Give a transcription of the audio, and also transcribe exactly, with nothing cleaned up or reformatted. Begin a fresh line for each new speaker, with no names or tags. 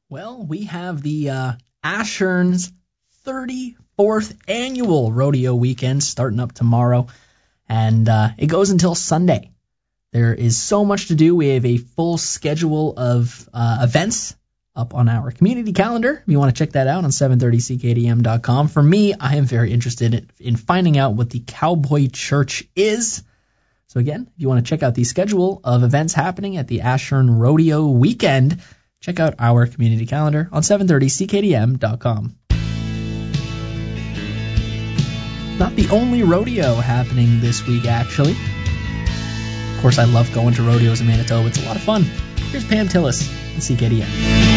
Well, we have the uh, Ashern's thirty-fourth annual rodeo weekend starting up tomorrow, and uh, it goes until Sunday. There is so much to do. We have a full schedule of uh, events up on our community calendar. If you want to check that out on seven thirty C K D M dot com. For me, I am very interested in, in finding out what the Cowboy Church is. So again, if you want to check out the schedule of events happening at the Ashern Rodeo Weekend, check out our community calendar on seven thirty C K D M dot com. Not the only rodeo happening this week, actually. Of course, I love going to rodeos in Manitoba. It's a lot of fun. Here's Pam Tillis on C K D M.